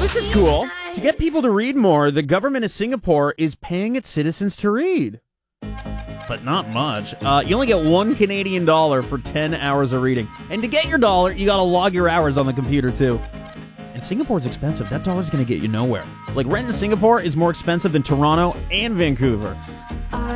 this is cool. To get people to read more, the government of Singapore is paying its citizens to read. But not much. You only get $1 Canadian for 10 hours of reading. And to get your dollar, you gotta log your hours on the computer, too. And Singapore's expensive. That dollar's gonna get you nowhere. Like, rent in Singapore is more expensive than Toronto and Vancouver.